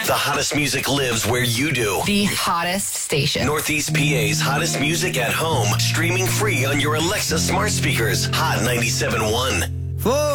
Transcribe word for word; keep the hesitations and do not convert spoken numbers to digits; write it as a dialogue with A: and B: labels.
A: The hottest music lives where you do.
B: The hottest station.
A: Northeast P A's hottest music at home. Streaming free on your Alexa smart speakers. Hot ninety-seven point one.